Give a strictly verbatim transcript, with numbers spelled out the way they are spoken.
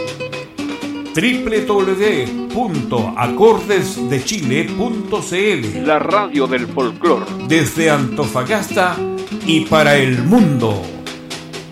doble u doble u doble u punto acordes de chile punto c l. La radio del folclor. Desde Antofagasta y para el mundo.